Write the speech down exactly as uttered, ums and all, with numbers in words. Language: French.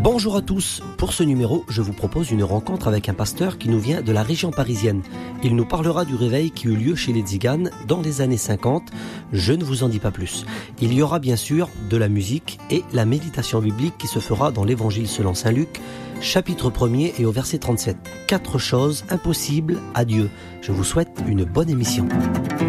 Bonjour à tous, pour ce numéro, je vous propose une rencontre avec un pasteur qui nous vient de la région parisienne. Il nous parlera du réveil qui eut lieu chez les Tziganes dans les années cinquante. Je ne vous en dis pas plus. Il y aura bien sûr de la musique et la méditation biblique qui se fera dans l'Évangile selon saint Luc, chapitre premier et au verset trente-sept. Quatre choses impossibles à Dieu. Je vous souhaite une bonne émission.